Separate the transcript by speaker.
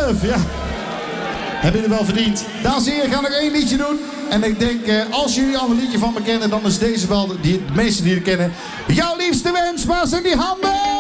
Speaker 1: zelf, ja. Heb je er wel verdiend. Dames en heren, ik ga nog één liedje doen. En ik denk, als jullie al een liedje van me kennen, dan is deze wel de meeste die het kennen. Jouw liefste wens, waar zijn die handen?